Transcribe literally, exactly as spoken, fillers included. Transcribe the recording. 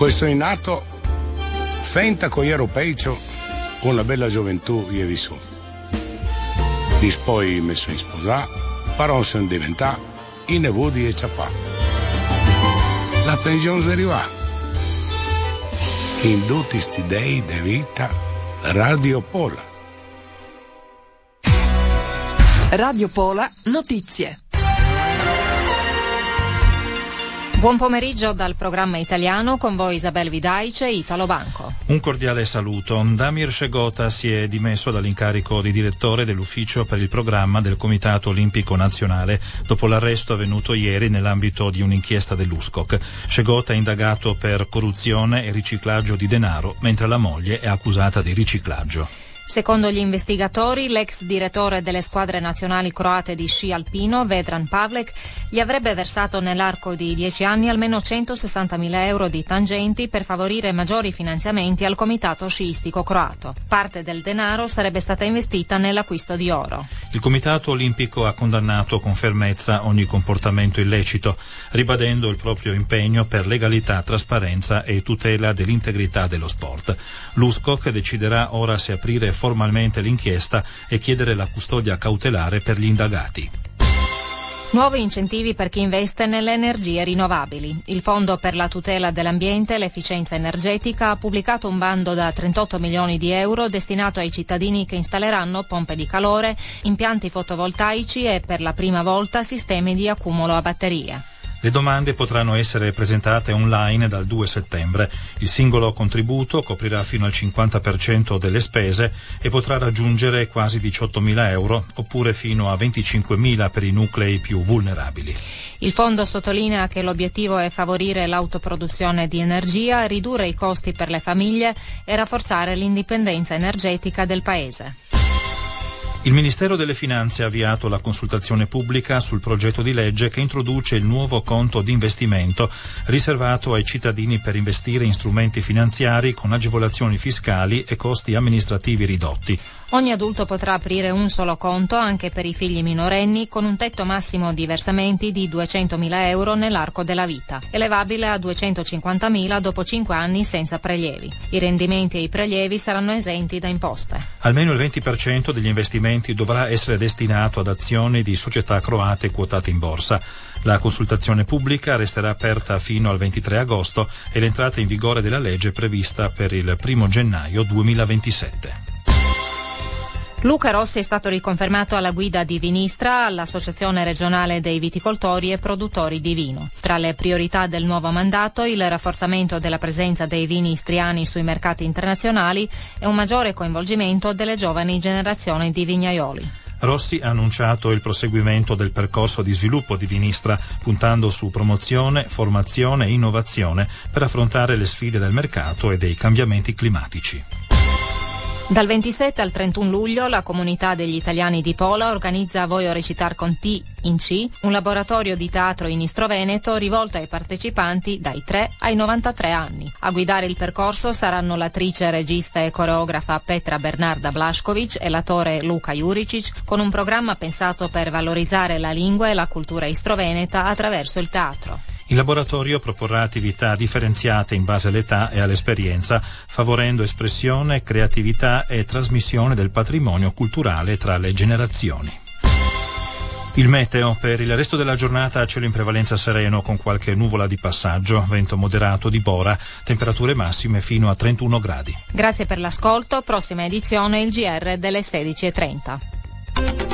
Questo innato, fenta con europei, una bella gioventù io vissu. Dispoi messo in sposa, però sono diventà in evudi e ciapà. La pensione si arriva. In tutti sti dei de vita, Radio Pola. Radio Pola, notizie. Buon pomeriggio dal programma italiano, con voi Isabel Vidaice e Italo Banco. Un cordiale saluto. Damir Šegota si è dimesso dall'incarico di direttore dell'ufficio per il programma del Comitato Olimpico Nazionale dopo l'arresto avvenuto ieri nell'ambito di un'inchiesta dell'U S C O C. Šegota è indagato per corruzione e riciclaggio di denaro, mentre la moglie è accusata di riciclaggio. Secondo gli investigatori, l'ex direttore delle squadre nazionali croate di sci alpino, Vedran Pavlek, gli avrebbe versato nell'arco di dieci anni almeno centosessantamila euro di tangenti per favorire maggiori finanziamenti al comitato sciistico croato. Parte del denaro sarebbe stata investita nell'acquisto di oro. Il Comitato Olimpico ha condannato con fermezza ogni comportamento illecito, ribadendo il proprio impegno per legalità, trasparenza e tutela dell'integrità dello sport. L'U S C O C deciderà ora se aprire formalmente l'inchiesta e chiedere la custodia cautelare per gli indagati. Nuovi incentivi per chi investe nelle energie rinnovabili. Il Fondo per la tutela dell'ambiente e l'efficienza energetica ha pubblicato un bando da trentotto milioni di euro destinato ai cittadini che installeranno pompe di calore, impianti fotovoltaici e per la prima volta sistemi di accumulo a batteria. Le domande potranno essere presentate online dal due settembre. Il singolo contributo coprirà fino al cinquanta per cento delle spese e potrà raggiungere quasi diciottomila euro, oppure fino a venticinquemila per i nuclei più vulnerabili. Il fondo sottolinea che l'obiettivo è favorire l'autoproduzione di energia, ridurre i costi per le famiglie e rafforzare l'indipendenza energetica del Paese. Il Ministero delle Finanze ha avviato la consultazione pubblica sul progetto di legge che introduce il nuovo conto di investimento riservato ai cittadini per investire in strumenti finanziari con agevolazioni fiscali e costi amministrativi ridotti. Ogni adulto potrà aprire un solo conto anche per i figli minorenni con un tetto massimo di versamenti di duecentomila euro nell'arco della vita, elevabile a duecentocinquantamila dopo cinque anni senza prelievi. I rendimenti e i prelievi saranno esenti da imposte. Almeno il venti per cento degli investimenti dovrà essere destinato ad azioni di società croate quotate in borsa. La consultazione pubblica resterà aperta fino al ventitré agosto e l'entrata in vigore della legge è prevista per il primo gennaio duemilaventisette. Luca Rossi è stato riconfermato alla guida di Vinistra, all'Associazione regionale dei viticoltori e produttori di vino. Tra le priorità del nuovo mandato il rafforzamento della presenza dei vini istriani sui mercati internazionali e un maggiore coinvolgimento delle giovani generazioni di vignaioli. Rossi ha annunciato il proseguimento del percorso di sviluppo di Vinistra, puntando su promozione, formazione e innovazione per affrontare le sfide del mercato e dei cambiamenti climatici. Dal ventisette al trentuno luglio la comunità degli italiani di Pola organizza Voglio recitar con T in C, un laboratorio di teatro in Istro-Veneto rivolto ai partecipanti dai tre ai novantatré anni. A guidare il percorso saranno l'attrice, regista e coreografa Petra Bernarda Blašković e l'attore Luka Juricic, con un programma pensato per valorizzare la lingua e la cultura istroveneta attraverso il teatro. Il laboratorio proporrà attività differenziate in base all'età e all'esperienza, favorendo espressione, creatività e trasmissione del patrimonio culturale tra le generazioni. Il meteo: per il resto della giornata cielo in prevalenza sereno con qualche nuvola di passaggio, vento moderato di Bora, temperature massime fino a trentuno gradi. Grazie per l'ascolto, prossima edizione il G R delle sedici e trenta.